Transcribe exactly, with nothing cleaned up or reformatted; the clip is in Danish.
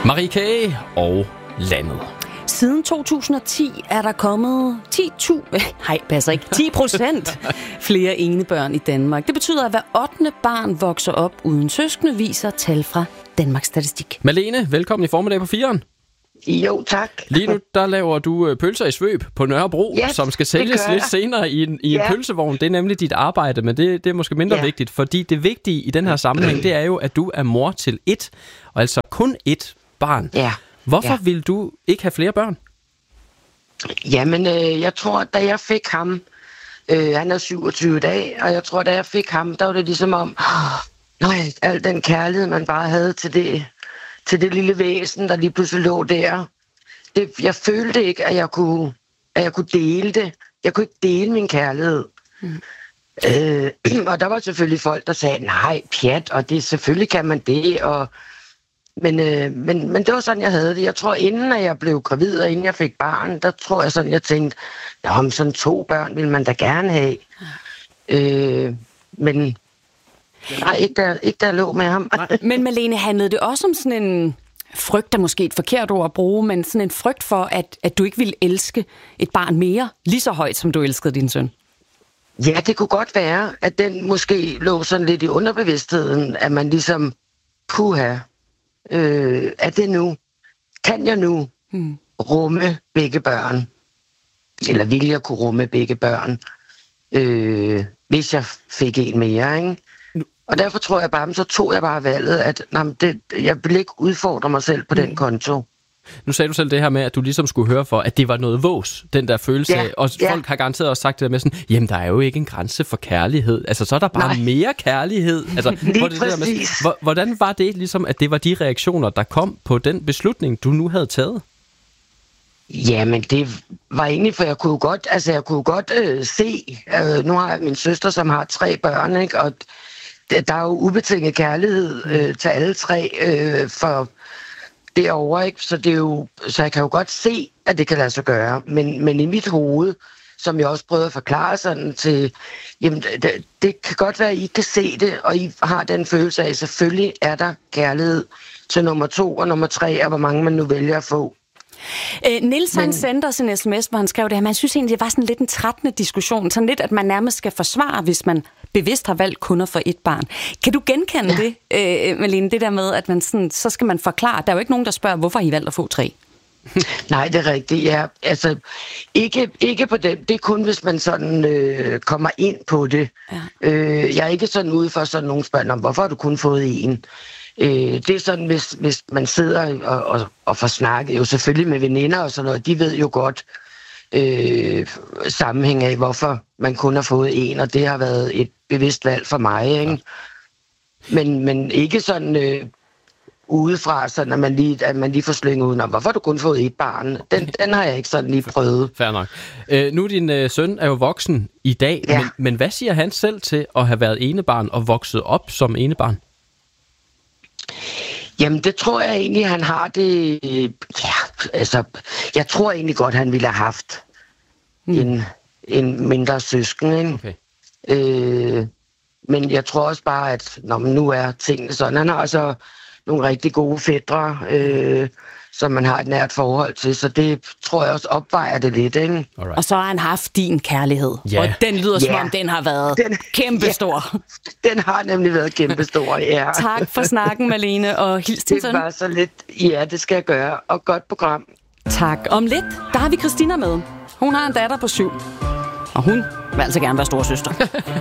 Marie K. og Landet. Siden to tusind og ti er der kommet ti tusind, nej, passer ikke, ti procent flere enebørn i Danmark. Det betyder, at hver ottende barn vokser op uden søskende, viser tal fra Danmarks Statistik. Malene, velkommen i formiddag på fireren. Jo, tak. Lige nu, der laver du pølser i svøb på Nørrebro, yes, som skal sælges lidt senere i en, i en ja. pølsevogn. Det er nemlig dit arbejde, men det, det er måske mindre ja. vigtigt, fordi det vigtige i den her sammenhæng, det er jo, at du er mor til ét, og altså kun ét barn. Ja. Hvorfor ja. vil du ikke have flere børn? Jamen, øh, jeg tror, da jeg fik ham, øh, han er syvogtyve dage, og jeg tror, da jeg fik ham, der var det ligesom om, nej, al den kærlighed, man bare havde til det, til det lille væsen, der lige pludselig lå der. Det, jeg følte ikke, at jeg kunne, at jeg kunne dele det. Jeg kunne ikke dele min kærlighed. Mm. Øh, og der var selvfølgelig folk, der sagde, nej, pjat, og det selvfølgelig kan man det, og Men, øh, men, men det var sådan, jeg havde det. Jeg tror, inden at jeg blev gravid, og inden jeg fik barn, der tror jeg sådan, jeg tænkte, om sådan to børn vil man da gerne have. Øh, men nej, ikke da, ikke da jeg lå med ham. Men Malene, handlede det også om sådan en frygt, der måske et forkert ord at bruge, men sådan en frygt for, at, at du ikke ville elske et barn mere, lige så højt, som du elskede din søn? Ja, det kunne godt være, at den måske lå sådan lidt i underbevidstheden, at man ligesom kunne have. Øh, er det nu? Kan jeg nu hmm. rumme begge børn? Eller vil jeg kunne rumme begge børn? Øh, hvis jeg fik en mere, ikke? Og derfor tror jeg bare, så tog jeg bare valget, at nej, det, jeg vil ikke udfordre mig selv på hmm. den konto. Nu sagde du selv det her med, at du ligesom skulle høre for, at det var noget vås, den der følelse. Ja, og ja. folk har garanteret også sagt det der med sådan, jamen der er jo ikke en grænse for kærlighed. Altså så er der bare Nej. mere kærlighed. Altså, Lige hvor det der med, hvordan var det ligesom, at det var de reaktioner, der kom på den beslutning, du nu havde taget? Jamen det var egentlig, for jeg kunne godt, altså jeg kunne godt øh, se, øh, nu har jeg min søster, som har tre børn, ikke? Og der er jo ubetinget kærlighed øh, til alle tre øh, for derovre, ikke? Så, det er jo, så jeg kan jo godt se, at det kan lade sig gøre. Men, men i mit hoved, som jeg også prøvede at forklare sådan til, jamen det, det kan godt være, at I kan se det, og I har den følelse af, at selvfølgelig er der kærlighed til nummer to og nummer tre, og hvor mange man nu vælger at få. Øh, Niels han sendte os en sms, hvor han skrev det her, man synes egentlig, det var sådan lidt en trættende diskussion, sådan lidt, at man nærmest skal forsvare, hvis man bevidst har valgt kun at få et barn. Kan du genkende ja. det, øh, Malene, det der med, at man sådan, så skal man forklare, der er jo ikke nogen, der spørger, hvorfor har I valgt at få tre? Nej, det er rigtigt, ja. Altså, ikke, ikke på det. Det er kun, hvis man sådan øh, kommer ind på det. Ja. Øh, jeg er ikke sådan ude for sådan nogen spørgsmål om, hvorfor har du kun fået en? Øh, det er sådan, hvis, hvis man sidder og, og, og får snakket, jo selvfølgelig med veninder og sådan noget, de ved jo godt øh, sammenhæng af, hvorfor man kun har fået en, og det har været et bevidst valg for mig, ikke? Ja. Men, men ikke sådan øh, udefra, sådan at man lige, at man lige får slynget udenom, hvorfor har du kun fået et barn? Den, den har jeg ikke sådan lige prøvet. Fair nok. Øh, nu din øh, søn er jo voksen i dag, ja. men, men hvad siger han selv til at have været enebarn og vokset op som enebarn? Jamen, det tror jeg egentlig, han har det. Ja, altså, jeg tror egentlig godt, han ville have haft mm. en, en mindre søsken, ikke? Okay. Øh, men jeg tror også bare, at når man nu er tingene sådan, han har altså nogle rigtig gode fætre, øh, som man har et nært forhold til, så det tror jeg også opvejer det lidt, ikke? Alright. Og så har han haft din kærlighed, yeah. og den lyder som yeah. om, den har været den, kæmpestor. Ja, den har nemlig været kæmpestor, ja. Tak for snakken, Malene, og hils til søn. Det var så lidt, ja, det skal jeg gøre, og godt program. Tak. Om lidt, der har vi Christina med. Hun har en datter på syv, og hun vil altså gerne være storesøster.